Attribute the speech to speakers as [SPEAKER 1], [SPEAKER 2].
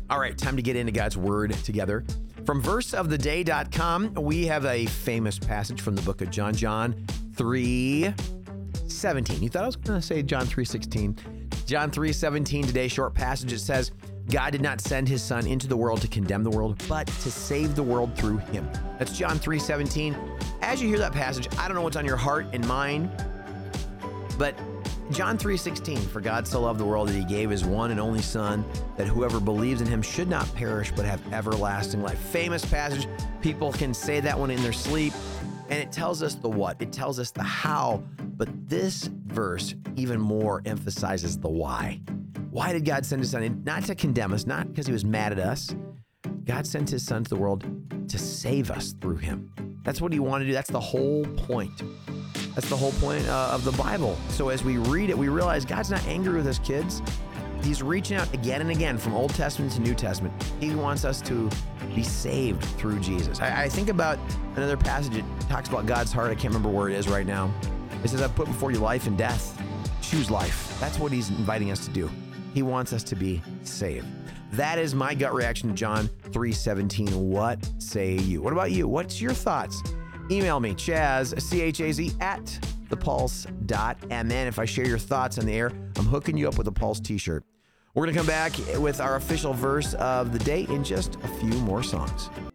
[SPEAKER 1] All right, time to get into God's Word together. From verseoftheday.com, we have a famous passage from the book of John, John 3:17. You thought I was going to say John 3:16. John 3:17, today's short passage, it says, God did not send his son into the world to condemn the world, but to save the world through him. That's John 3:17. As you hear that passage, I don't know what's on your heart and mind, but John 3:16, for God so loved the world that he gave his one and only son, that whoever believes in him should not perish, but have everlasting life. Famous passage. People can say that one in their sleep, and it tells us the what. It tells us the how, but this verse even more emphasizes the why. Why did God send his son? Not to condemn us, not because he was mad at us. God sent his son to the world to save us through him. That's what he wanted to do. That's the whole point. That's the whole point of the Bible. So as we read it, we realize God's not angry with us, kids. He's reaching out again and again from Old Testament to New Testament. He wants us to be saved through Jesus. I think about another passage. It talks about God's heart. I can't remember where it is right now. It says, I've put before you life and death. Choose life. That's what he's inviting us to do. He wants us to be saved. That is my gut reaction to John 3:17. What say you? What about you? What's your thoughts? Email me, Chaz, C-H-A-Z, @thepulse.mn. If I share your thoughts on the air, I'm hooking you up with a Pulse t-shirt. We're going to come back with our official verse of the day in just a few more songs.